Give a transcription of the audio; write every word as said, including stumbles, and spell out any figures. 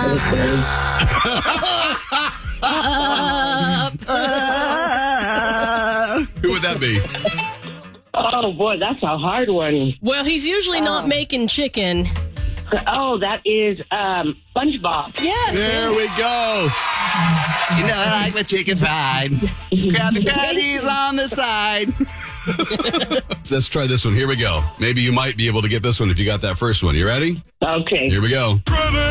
Who would that be? Oh, boy, that's a hard one. Well, he's usually not Um, making chicken. Oh, that is um, SpongeBob. Yes. There we go. You know, I like my chicken fried. Grab the patties on the side. Let's try this one. Here we go. Maybe you might be able to get this one if you got that first one. You ready? Okay. Here we go.